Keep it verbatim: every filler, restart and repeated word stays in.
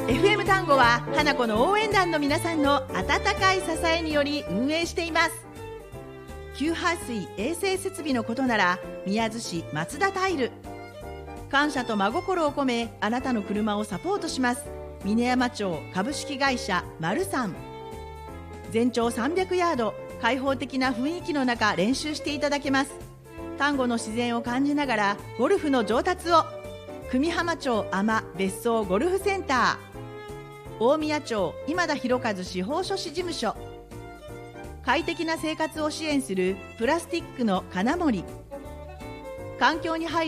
エフエム 単語は花子の応援団の皆さんの温かい支えにより運営しています。給排水衛生設備のことなら宮津市松田タイル。感謝と真心を込めあなたの車をサポートします。峰山町株式会社マルサン。全長さんびゃくヤード、開放的な雰囲気の中練習していただけます。丹後の自然を感じながらゴルフの上達を。久美浜町海士別荘ゴルフセンター。大宮町今田博和司法書士事務所。快適な生活を支援するプラスティックの金森。環境に配慮